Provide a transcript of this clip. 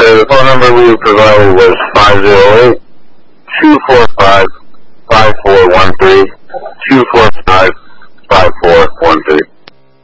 the phone number we provided was 508-245-5413, 245-5413.